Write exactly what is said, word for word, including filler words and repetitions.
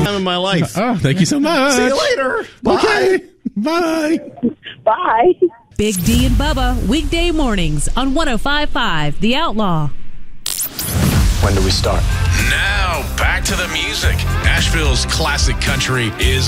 time in my life. Oh, thank you so much. See you later. Bye. Okay. Bye. Bye. Big D and Bubba, weekday mornings on one oh five point five The Outlaw. When do we start? Now, back to the music. Nashville's classic country is